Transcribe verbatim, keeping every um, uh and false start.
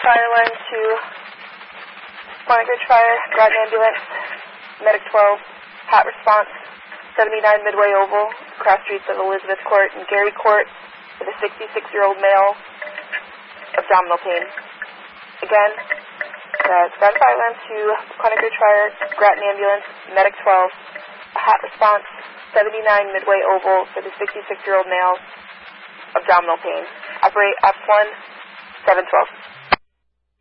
fire line to Quantic Ridge Fire, Groton Ambulance, Medic twelve, hot response, seventy-nine Midway Oval, cross streets of Elizabeth Court and Gary Court, with a sixty-six-year-old male, abdominal pain. Again, uh, Groton fire line to Quantic Ridge Fire, Groton Ambulance, Medic twelve, a hot response, seventy-nine Midway Oval, for the sixty-six-year-old male, abdominal pain. Operate F one, seven twelve.